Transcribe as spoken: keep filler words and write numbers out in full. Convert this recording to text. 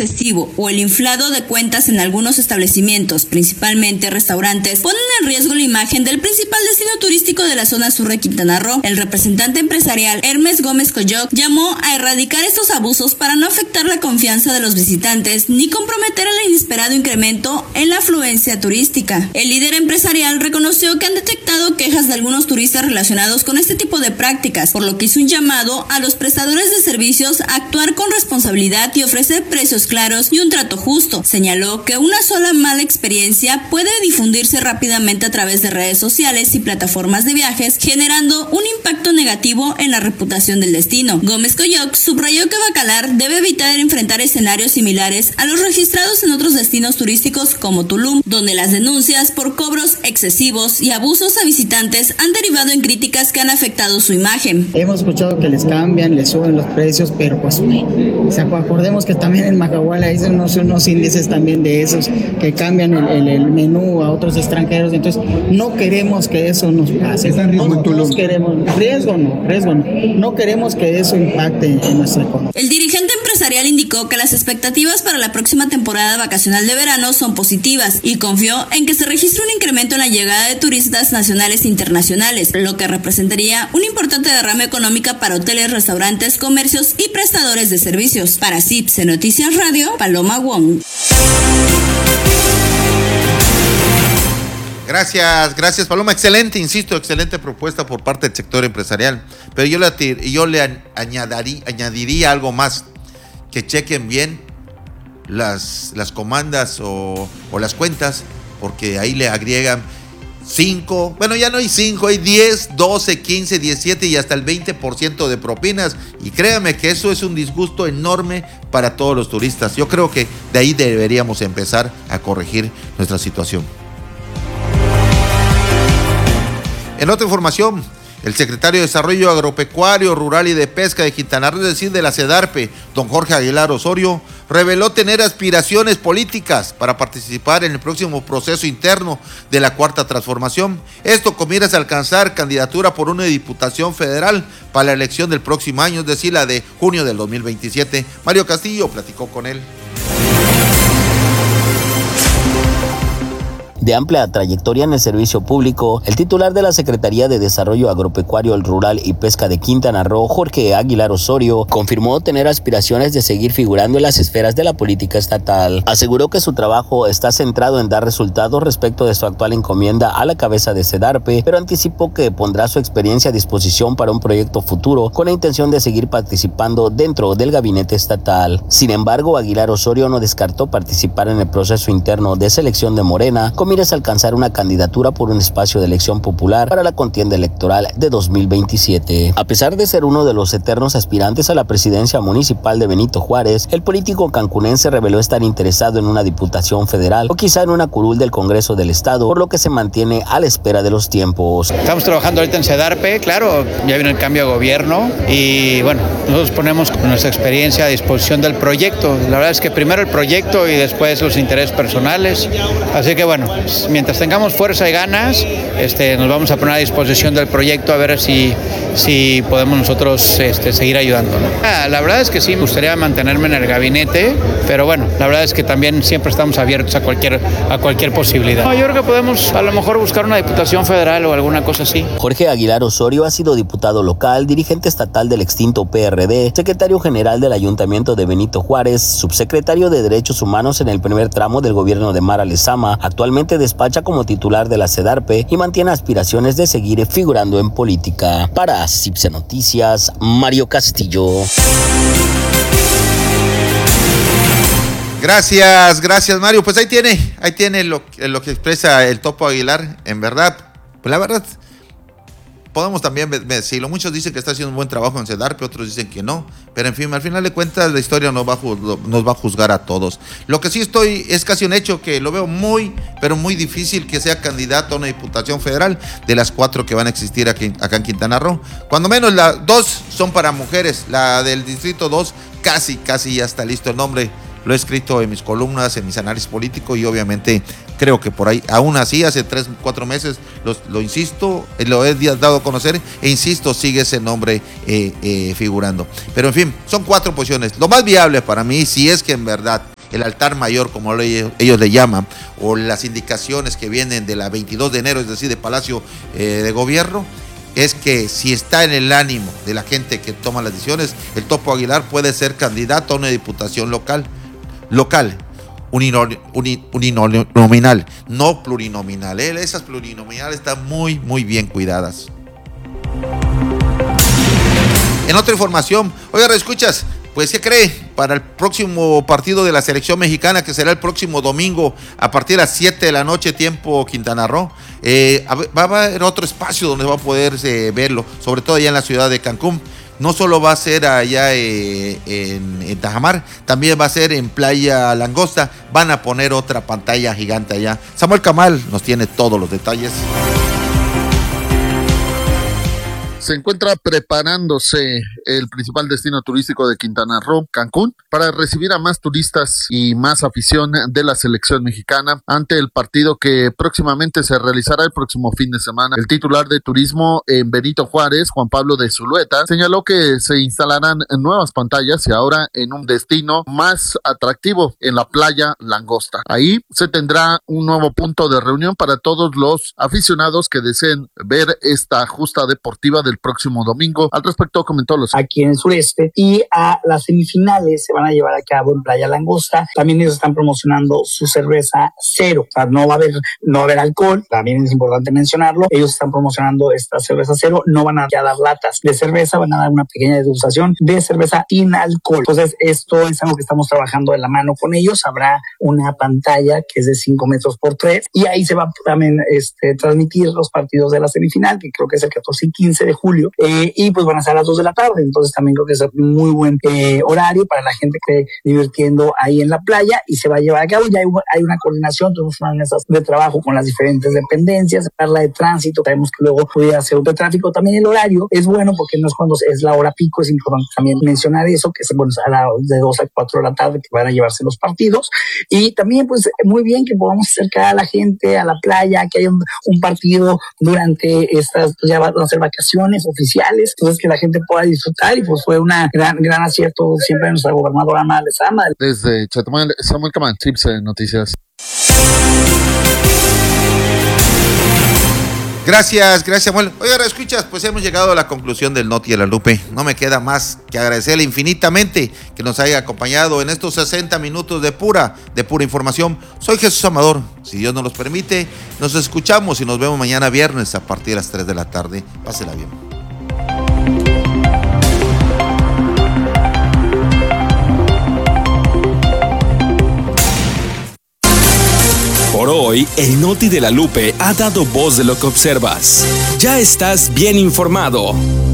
excesivo o el inflado de cuentas en algunos establecimientos, principalmente restaurantes, ponen en riesgo la imagen del principal destino turístico de la zona sur de Quintana Roo. El representante empresarial Hermes Gómez Coyoc llamó a erradicar estos abusos para no afectar la confianza de los visitantes ni comprometer el inesperado incremento en la afluencia turística. El líder empresarial reconoció que han detectado quejas de algunos turistas relacionados con este tipo de prácticas, por lo que hizo un llamado a los prestadores de servicios a actuar con responsabilidad y ofrecer precios claros y un trato justo. Señaló que una sola mala experiencia puede difundirse rápidamente a través de redes sociales y plataformas de viajes, generando un impacto negativo en la reputación del destino. Gómez Coyoc subrayó que Bacalar debe evitar enfrentar escenarios similares a los registrados en otros destinos turísticos como Tulum, donde las denuncias por cobros excesivos y abusos a visitantes han derivado en críticas que han afectado su imagen. Hemos escuchado que les cambian, les suben los precios, pero pues o sea, acordemos que también en Mahahuala hay unos, unos índices también de esos que cambian el, el, el menú a otros extranjeros, entonces no queremos que eso nos pase. ¿Está en riesgo no, en Tulum? No queremos, riesgo no, riesgo no, no queremos que eso impacte en nuestra economía. El dirigente empresarial indicó que las expectativas para la próxima temporada vacacional de verano son positivas y confió en que se registre un incremento en la llegada de turistas nacionales e internacionales, lo que representaría una importante derrama económica para hoteles, restaurantes, comercios y prestadores de servicios. Para C I P C Noticias Radio, Paloma Wong. Gracias, gracias Paloma. Excelente, insisto, excelente propuesta por parte del sector empresarial. Pero yo le, yo le añadiría, añadiría algo más, que chequen bien las, las comandas o, o las cuentas, porque ahí le agregan cinco, bueno ya no hay cinco, hay diez, doce, quince, diecisiete y hasta el veinte por ciento de propinas. Y créanme que eso es un disgusto enorme para todos los turistas. Yo creo que de ahí deberíamos empezar a corregir nuestra situación. En otra información, el secretario de Desarrollo Agropecuario, Rural y de Pesca de Quintana Roo, es decir, de la SEDARPE, don Jorge Aguilar Osorio, reveló tener aspiraciones políticas para participar en el próximo proceso interno de la Cuarta Transformación. Esto con miras a alcanzar candidatura por una diputación federal para la elección del próximo año, es decir, la de junio del dos mil veintisiete. Mario Castillo platicó con él. De amplia trayectoria en el servicio público, el titular de la Secretaría de Desarrollo Agropecuario, Rural y Pesca de Quintana Roo, Jorge Aguilar Osorio, confirmó tener aspiraciones de seguir figurando en las esferas de la política estatal. Aseguró que su trabajo está centrado en dar resultados respecto de su actual encomienda a la cabeza de SEDARPE, pero anticipó que pondrá su experiencia a disposición para un proyecto futuro con la intención de seguir participando dentro del gabinete estatal. Sin embargo, Aguilar Osorio no descartó participar en el proceso interno de selección de Morena, con miras a alcanzar una candidatura por un espacio de elección popular para la contienda electoral de dos mil veintisiete. A pesar de ser uno de los eternos aspirantes a la presidencia municipal de Benito Juárez, el político cancunense reveló estar interesado en una diputación federal o quizá en una curul del Congreso del Estado, por lo que se mantiene a la espera de los tiempos. Estamos trabajando ahorita en SEDARPE, claro, ya viene el cambio de gobierno y bueno, nosotros ponemos nuestra experiencia a disposición del proyecto. La verdad es que primero el proyecto y después los intereses personales, así que bueno, mientras tengamos fuerza y ganas, este, nos vamos a poner a disposición del proyecto a ver si, si podemos nosotros este, seguir ayudando, ¿no? Ah, la verdad es que sí, me gustaría mantenerme en el gabinete, pero bueno, la verdad es que también siempre estamos abiertos a cualquier, a cualquier posibilidad. No, yo creo que podemos a lo mejor buscar una diputación federal o alguna cosa así. Jorge Aguilar Osorio ha sido diputado local, dirigente estatal del extinto P R D, secretario general del Ayuntamiento de Benito Juárez, subsecretario de Derechos Humanos en el primer tramo del gobierno de Mara Lezama. Actualmente despacha como titular de la SEDARPE y mantiene aspiraciones de seguir figurando en política. Para C I P C Noticias, Mario Castillo. Gracias, gracias Mario. Pues ahí tiene, ahí tiene lo, lo que expresa el Topo Aguilar. En verdad, pues la verdad, podemos también decirlo. Muchos dicen que está haciendo un buen trabajo en SEDARPE, otros dicen que no. Pero en fin, al final de cuentas la historia nos va, a, nos va a juzgar a todos. Lo que sí estoy, es casi un hecho que lo veo muy, pero muy difícil que sea candidato a una diputación federal de las cuatro que van a existir aquí, acá en Quintana Roo. Cuando menos las dos son para mujeres. La del distrito dos casi, casi ya está listo el nombre. Lo he escrito en mis columnas, en mis análisis políticos y obviamente creo que por ahí, aún así, hace tres, cuatro meses, lo, lo insisto, lo he dado a conocer e insisto, sigue ese nombre eh, eh, figurando. Pero en fin, son cuatro posiciones. Lo más viable para mí, si es que en verdad el altar mayor, como ellos le llaman, o las indicaciones que vienen de la veintidós de enero, es decir, de Palacio eh, de Gobierno, es que si está en el ánimo de la gente que toma las decisiones, el Topo Aguilar puede ser candidato a una diputación local, local, uninominal, no plurinominal. ¿eh? Esas plurinominales están muy, muy bien cuidadas. En otra información, oiga, escuchas, pues ¿qué cree? Para el próximo partido de la selección mexicana, que será el próximo domingo a partir de las siete de la noche, tiempo Quintana Roo, eh, va a haber otro espacio donde va a poder eh, verlo, sobre todo allá en la ciudad de Cancún. No solo va a ser allá eh, en, en Tajamar, también va a ser en Playa Langosta. Van a poner otra pantalla gigante allá. Samuel Camal nos tiene todos los detalles. Se encuentra preparándose el principal destino turístico de Quintana Roo, Cancún, para recibir a más turistas y más afición de la selección mexicana ante el partido que próximamente se realizará el próximo fin de semana. El titular de turismo en Benito Juárez, Juan Pablo de Zulueta, señaló que se instalarán nuevas pantallas y ahora en un destino más atractivo, en la Playa Langosta. Ahí se tendrá un nuevo punto de reunión para todos los aficionados que deseen ver esta justa deportiva del próximo domingo. Al respecto comentó los aquí en el sureste, y a las semifinales se van a llevar a cabo en Playa Langosta. También ellos están promocionando su cerveza cero, o sea, no va a haber no va a haber alcohol, también es importante mencionarlo. Ellos están promocionando esta cerveza cero, no van a dar latas de cerveza, van a dar una pequeña degustación de cerveza sin alcohol. Entonces esto es algo que estamos trabajando de la mano con ellos. Habrá una pantalla que es de cinco metros por tres y ahí se va a también este, transmitir los partidos de la semifinal, que creo que es el catorce y quince de julio, eh, y pues van a ser a las dos de la tarde. Entonces también creo que es un muy buen eh, horario para la gente que esté divirtiendo ahí en la playa, y se va a llevar a cabo. Ya hay, hay una coordinación, tenemos una mesa de trabajo con las diferentes dependencias, la de tránsito, sabemos que luego pudiera ser de tráfico. También el horario es bueno porque no es cuando es la hora pico, es importante también mencionar eso, que es bueno, a la, de dos a cuatro de la tarde que van a llevarse los partidos. Y también pues muy bien que podamos acercar a la gente a la playa, que haya un, un partido durante estas, pues ya van a ser vacaciones oficiales, entonces que la gente pueda disfrutar, y pues fue una gran gran acierto siempre de nuestra gobernadora Ama Lezama. Desde Chetumal, Samuel Camal, Trips Noticias. Gracias, gracias Samuel. Oiga, escuchas, pues hemos llegado a la conclusión del Noti de la Lupe. No me queda más que agradecerle infinitamente que nos haya acompañado en estos sesenta minutos de pura, de pura información. Soy Jesús Amador. Si Dios nos los permite, nos escuchamos y nos vemos mañana viernes a partir de las tres de la tarde. Pásela bien. Por hoy, el Noti de la Lupe ha dado voz de lo que observas. Ya estás bien informado.